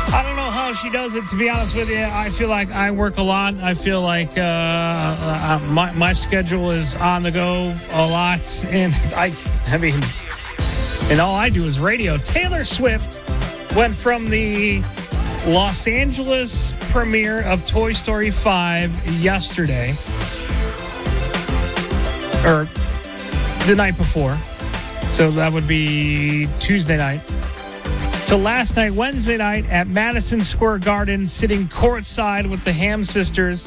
I don't know how she does it, to be honest with you. I feel like I work a lot. I feel like my schedule is on the go a lot. And and all I do is radio. Taylor Swift went from the Los Angeles premiere of Toy Story 5 yesterday, or the night before. So that would be Tuesday night. To last night, Wednesday night, at Madison Square Garden, sitting courtside with the Haim sisters.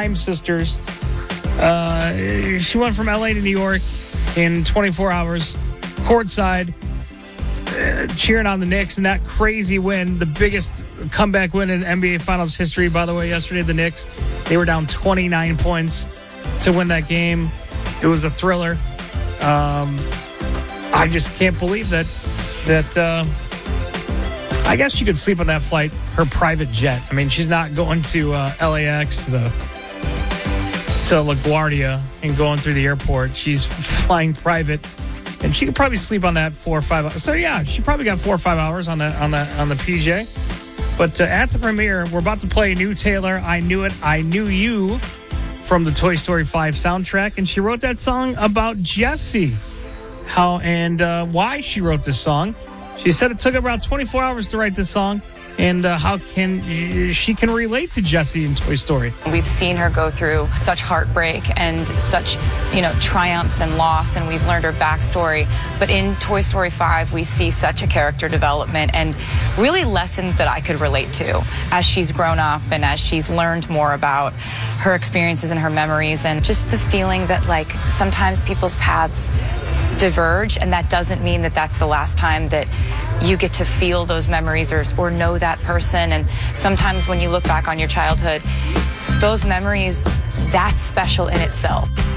She went from LA to New York in 24 hours, courtside, cheering on the Knicks and that crazy win, the biggest comeback win in NBA Finals history. By the way, yesterday, the Knicks, they were down 29 points to win that game. It was a thriller. I just can't believe that I guess she could sleep on that flight, her private jet. I mean, she's not going to LAX to LaGuardia and going through the airport. She's flying private, and she could probably sleep on that 4 or 5 hours. So yeah, she probably got 4 or 5 hours on the PJ. But at the premiere, we're about to play a new Taylor, "I Knew It, I Knew You," from the Toy Story 5 soundtrack, and she wrote that song about Jessie. How and why she wrote this song. She said it took about 24 hours to write this song, and how she can relate to Jessie in Toy Story. We've seen her go through such heartbreak and such, triumphs and loss, and we've learned her backstory. But in Toy Story 5, we see such a character development and really lessons that I could relate to as she's grown up and as she's learned more about her experiences and her memories, and just the feeling that, sometimes people's paths diverge, and that doesn't mean that that's the last time that you get to feel those memories or know that person. And sometimes when you look back on your childhood, those memories, that's special in itself.